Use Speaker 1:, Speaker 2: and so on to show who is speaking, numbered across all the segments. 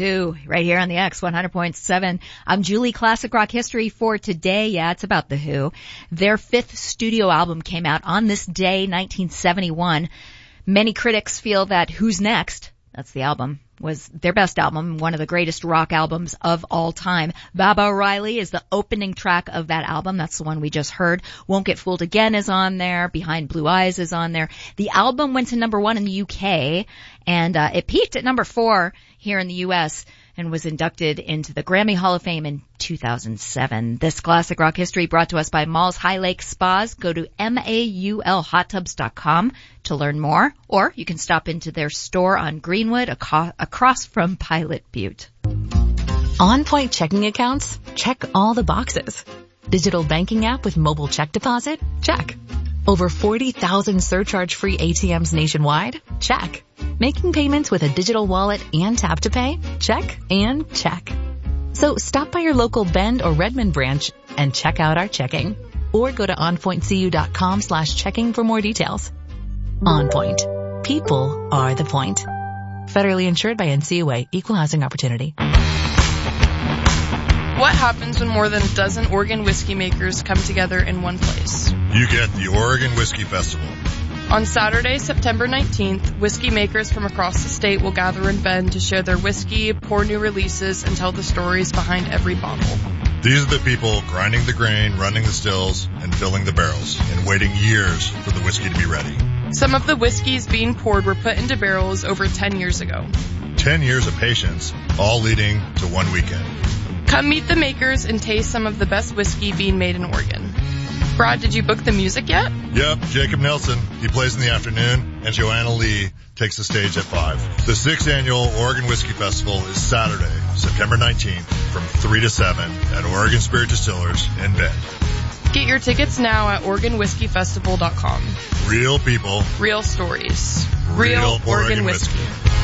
Speaker 1: Who right here on the X 100.7. I'm Julie. Classic rock history for today. Yeah, it's about The Who. Their 5th studio album came out on this day, 1971. Many critics feel that Who's Next, that's the album, was their best album, one of the greatest rock albums of all time. Baba O'Riley is the opening track of that album. That's the one we just heard. Won't Get Fooled Again is on there. Behind Blue Eyes is on there. The album went to number 1 in the UK, and it peaked at number 4 here in the US and was inducted into the Grammy Hall of Fame in 2007. This classic rock history brought to us by Malls High Lake Spas. Go to maulhottubs.com to learn more, or you can stop into their store on Greenwood across from Pilot Butte.
Speaker 2: On Point checking accounts? Check all the boxes. Digital banking app with mobile check deposit? Check. Over 40,000 surcharge-free ATMs nationwide? Check. Making payments with a digital wallet and tap to pay? Check and check. So stop by your local Bend or Redmond branch and check out our checking. Or go to onpointcu.com/checking for more details. On Point. People are the point. Federally insured by NCUA. Equal housing opportunity.
Speaker 3: What happens when more than a dozen Oregon whiskey makers come together in one place?
Speaker 4: You get the Oregon Whiskey Festival.
Speaker 3: On Saturday, September 19th, whiskey makers from across the state will gather in Bend to share their whiskey, pour new releases, and tell the stories behind every bottle.
Speaker 4: These are the people grinding the grain, running the stills, and filling the barrels, and waiting years for the whiskey to be ready.
Speaker 3: Some of the whiskeys being poured were put into barrels over 10 years ago.
Speaker 4: 10 years of patience, all leading to one weekend.
Speaker 3: Come meet the makers and taste some of the best whiskey being made in Oregon. Brad, did you book the music yet?
Speaker 4: Yep, Jacob Nelson. He plays in the afternoon, and Joanna Lee takes the stage at 5. The 6th annual Oregon Whiskey Festival is Saturday, September 19th from 3 to 7 at Oregon Spirit Distillers in Bend.
Speaker 3: Get your tickets now at OregonWhiskeyFestival.com.
Speaker 4: Real people.
Speaker 3: Real stories. Real Oregon whiskey.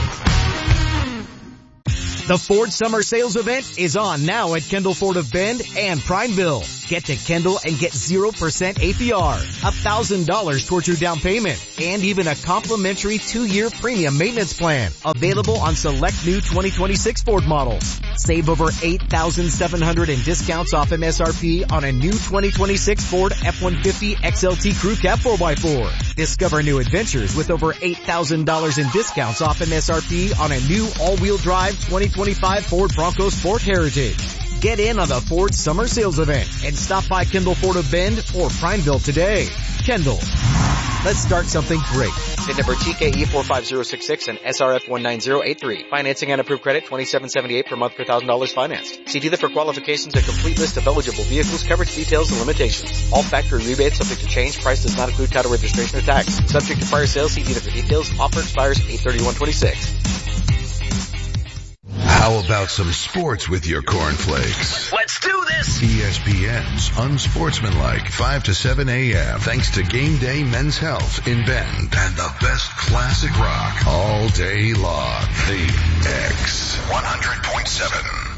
Speaker 5: The Ford Summer Sales Event is on now at Kendall Ford of Bend and Prineville. Get to Kendall and get 0% APR, $1,000 towards your down payment, and even a complimentary 2-year premium maintenance plan. Available on select new 2026 Ford models. Save over $8,700 in discounts off MSRP on a new 2026 Ford F-150 XLT Crew Cab 4x4. Discover new adventures with over $8,000 in discounts off MSRP on a new all-wheel drive 2025 Ford Bronco Sport Heritage. Get in on the Ford Summer Sales Event and stop by Kendall Ford of Bend or Prineville today. Kendall. Let's start something great.
Speaker 6: VIN number TKE45066 and SRF19083. Financing and approved credit $27.78 per month per $1,000 financed. See dealer for qualifications and complete list of eligible vehicles, coverage details, and limitations. All factory rebates subject to change. Price does not include title, registration, or tax. Subject to prior sales. See dealer for details. Offer expires 8/31/26.
Speaker 7: How about some sports with your cornflakes?
Speaker 8: Let's do this!
Speaker 7: ESPN's Unsportsmanlike, 5 to 7 a.m. Thanks to Game Day Men's Health in Bend and the best classic rock all day long. The X 100.7.